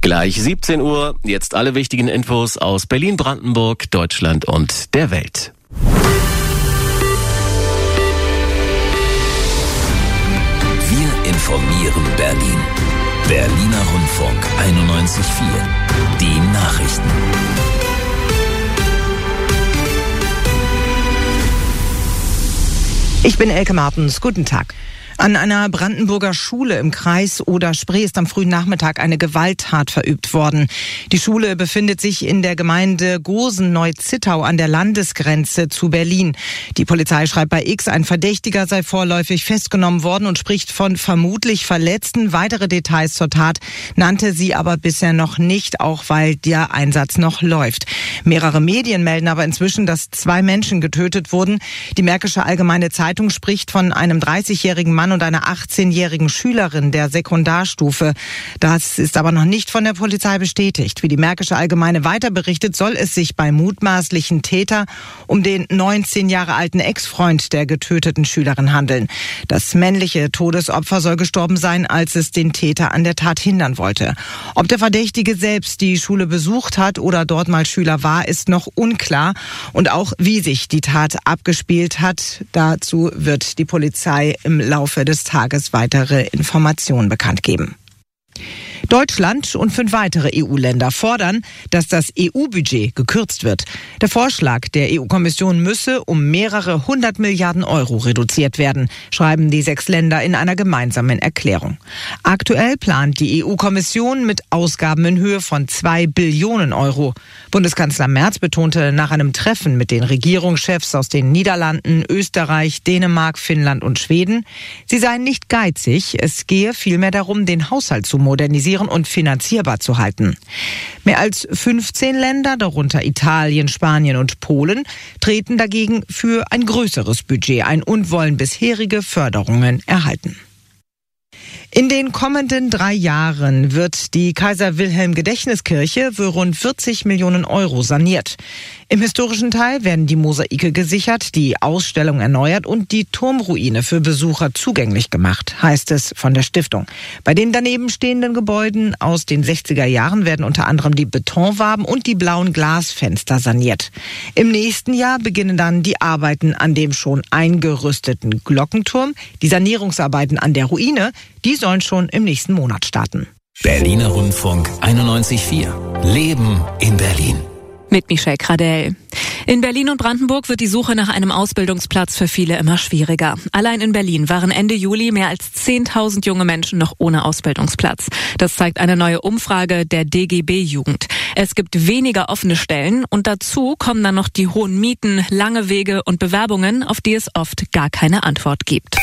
Gleich 17 Uhr, jetzt alle wichtigen Infos aus Berlin, Brandenburg, Deutschland und der Welt. Wir informieren Berlin. Berliner Rundfunk 91.4. Die Nachrichten. Ich bin Elke Martens. Guten Tag. An einer Brandenburger Schule im Kreis Oder-Spree ist am frühen Nachmittag eine Gewalttat verübt worden. Die Schule befindet sich in der Gemeinde Gosen-Neu-Zittau an der Landesgrenze zu Berlin. Die Polizei schreibt bei X, ein Verdächtiger sei vorläufig festgenommen worden und spricht von vermutlich Verletzten. Weitere Details zur Tat nannte sie aber bisher noch nicht, auch weil der Einsatz noch läuft. Mehrere Medien melden aber inzwischen, dass 2 Menschen getötet wurden. Die Märkische Allgemeine Zeitung spricht von einem 30-jährigen Mann und einer 18-jährigen Schülerin der Sekundarstufe. Das ist aber noch nicht von der Polizei bestätigt. Wie die Märkische Allgemeine weiter berichtet, soll es sich beim mutmaßlichen Täter um den 19 Jahre alten Ex-Freund der getöteten Schülerin handeln. Das männliche Todesopfer soll gestorben sein, als es den Täter an der Tat hindern wollte. Ob der Verdächtige selbst die Schule besucht hat oder dort mal Schüler war, ist noch unklar. Und auch wie sich die Tat abgespielt hat, dazu wird die Polizei im Laufe des Tages weitere Informationen bekannt geben. Deutschland und 5 weitere EU-Länder fordern, dass das EU-Budget gekürzt wird. Der Vorschlag der EU-Kommission müsse um mehrere 100 Milliarden Euro reduziert werden, schreiben die 6 Länder in einer gemeinsamen Erklärung. Aktuell plant die EU-Kommission mit Ausgaben in Höhe von 2 Billionen Euro. Bundeskanzler Merz betonte nach einem Treffen mit den Regierungschefs aus den Niederlanden, Österreich, Dänemark, Finnland und Schweden, sie seien nicht geizig, es gehe vielmehr darum, den Haushalt zu modernisieren und finanzierbar zu halten. Mehr als 15 Länder, darunter Italien, Spanien und Polen, treten dagegen für ein größeres Budget ein und wollen bisherige Förderungen erhalten. In den kommenden 3 Jahren wird die Kaiser-Wilhelm-Gedächtniskirche für rund 40 Millionen Euro saniert. Im historischen Teil werden die Mosaike gesichert, die Ausstellung erneuert und die Turmruine für Besucher zugänglich gemacht, heißt es von der Stiftung. Bei den daneben stehenden Gebäuden aus den 60er Jahren werden unter anderem die Betonwaben und die blauen Glasfenster saniert. Im nächsten Jahr beginnen dann die Arbeiten an dem schon eingerüsteten Glockenturm. Die Sanierungsarbeiten an der Ruine, die sollen schon im nächsten Monat starten. Berliner Rundfunk 91.4. Leben in Berlin. Mit Michelle Kradell. In Berlin und Brandenburg wird die Suche nach einem Ausbildungsplatz für viele immer schwieriger. Allein in Berlin waren Ende Juli mehr als 10.000 junge Menschen noch ohne Ausbildungsplatz. Das zeigt eine neue Umfrage der DGB Jugend. Es gibt weniger offene Stellen und dazu kommen dann noch die hohen Mieten, lange Wege und Bewerbungen, auf die es oft gar keine Antwort gibt.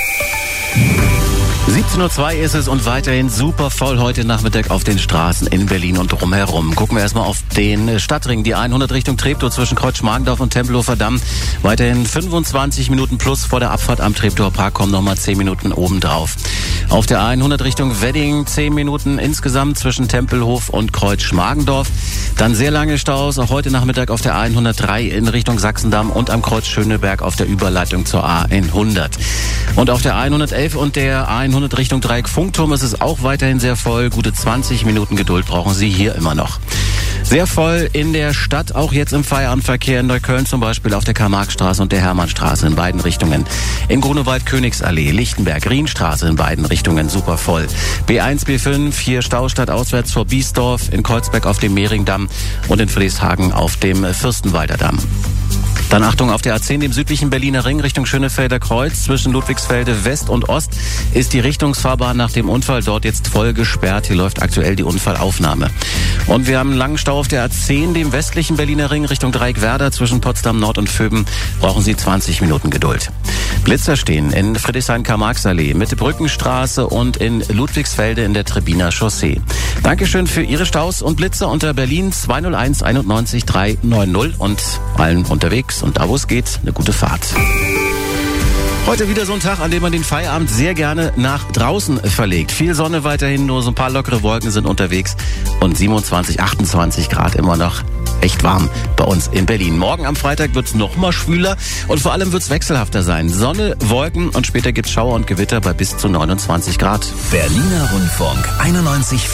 17:02 Uhr ist es und weiterhin super voll heute Nachmittag auf den Straßen in Berlin und drumherum. Gucken wir erstmal auf den Stadtring, die 100 Richtung Treptow zwischen Kreuz-Schmargendorf und Tempelhofer Damm. Weiterhin 25 Minuten plus vor der Abfahrt am Treptower Park, kommen nochmal 10 Minuten obendrauf. Auf der 100 Richtung Wedding 10 Minuten insgesamt zwischen Tempelhof und Kreuz-Schmargendorf. Dann sehr lange Staus, auch heute Nachmittag auf der 103 in Richtung Sachsendamm und am Kreuz Schöneberg auf der Überleitung zur A100. Und auf der 111 und der A100 Richtung Dreieck Funkturm ist es auch weiterhin sehr voll. Gute 20 Minuten Geduld brauchen Sie hier immer noch. Sehr voll in der Stadt, auch jetzt im Feierabendverkehr in Neukölln zum Beispiel auf der Karl-Marx-Straße und der Hermannstraße in beiden Richtungen. In Grunewald-Königsallee, Lichtenberg, Rienstraße in beiden Richtungen super voll. B1, B5, hier Staustadt auswärts vor Biesdorf, in Kreuzberg auf dem Mehringdamm und in Friedrichshagen auf dem Fürstenwalder Damm. Dann Achtung, auf der A10, dem südlichen Berliner Ring Richtung Schönefelder Kreuz. Zwischen Ludwigsfelde West und Ost ist die Richtungsfahrbahn nach dem Unfall dort jetzt voll gesperrt. Hier läuft aktuell die Unfallaufnahme. Und wir haben einen langen Stau auf der A10, dem westlichen Berliner Ring Richtung Dreieckwerder. Zwischen Potsdam Nord und Vöben brauchen Sie 20 Minuten Geduld. Blitzer stehen in Friedrichshain-Karl-Marx-Allee, Mitte Brückenstraße und in Ludwigsfelde in der Trebiner Chaussee. Dankeschön für Ihre Staus und Blitzer unter Berlin 201 91 390 und allen unterwegs und da, wo es geht, eine gute Fahrt. Heute wieder so ein Tag, an dem man den Feierabend sehr gerne nach draußen verlegt. Viel Sonne weiterhin, nur so ein paar lockere Wolken sind unterwegs und 27, 28 Grad immer noch. Echt warm bei uns in Berlin. Morgen am Freitag wird es noch mal schwüler und vor allem wird es wechselhafter sein. Sonne, Wolken und später gibt es Schauer und Gewitter bei bis zu 29 Grad. Berliner Rundfunk 91.4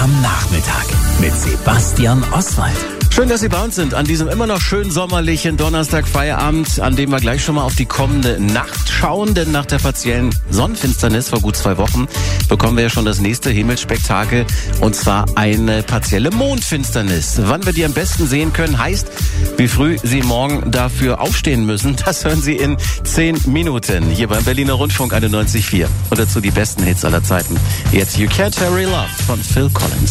am Nachmittag mit Sebastian Oswald. Schön, dass Sie bei uns sind an diesem immer noch schön sommerlichen Donnerstag-Feierabend, an dem wir gleich schon mal auf die kommende Nacht schauen, denn nach der partiellen Sonnenfinsternis vor gut 2 Wochen bekommen wir ja schon das nächste Himmelsspektakel, und zwar eine partielle Mondfinsternis. Wann wir die am besten sehen können, heißt, wie früh Sie morgen dafür aufstehen müssen, das hören Sie in 10 Minuten hier beim Berliner Rundfunk 91.4. Und dazu die besten Hits aller Zeiten. Jetzt You Can't Hurry Love von Phil Collins.